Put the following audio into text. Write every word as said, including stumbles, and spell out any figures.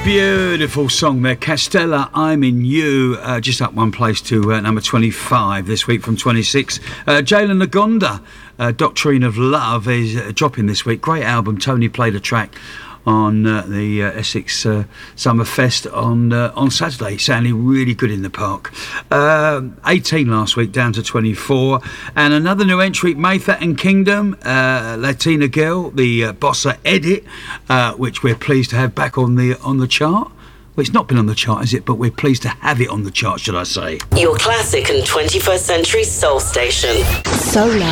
Beautiful song there, Castella, I'm in You, uh, just up one place to uh, number twenty-five this week from twenty-six. Uh, Jalen Nagonda, uh, Doctrine of Love is uh, dropping this week. Great album. Tony played a track on uh, the uh, Essex uh, Summer Fest on uh, on Saturday. Sounding really good in the park. Uh, eighteen last week, down to twenty-four. And another new entry, Maytha and Kingdom, uh, Latina Girl, the uh, Bossa Edit, uh, which we're pleased to have back on the on the chart. Well, it's not been on the chart, is it? But we're pleased to have it on the chart, should I say. Your classic and twenty-first century soul station. Solar.